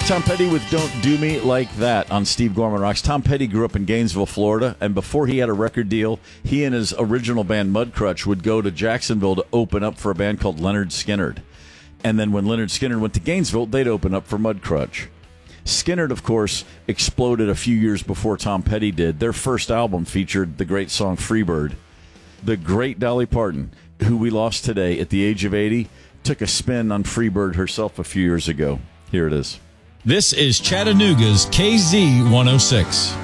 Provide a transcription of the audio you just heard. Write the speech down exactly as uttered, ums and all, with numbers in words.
Tom Petty with Don't Do Me Like That on Steve Gorman Rocks. Tom Petty grew up in Gainesville, Florida, and before he had a record deal, he and his original band Mudcrutch would go to Jacksonville to open up for a band called Lynyrd Skynyrd. And then when Lynyrd Skynyrd went to Gainesville, they'd open up for Mudcrutch. Skynyrd, of course, exploded a few years before Tom Petty did. Their first album featured the great song Freebird. The great Dolly Parton, who we lost today at the age of eighty, took a spin on Freebird herself a few years ago. Here it is. This is Chattanooga's K Z one oh six.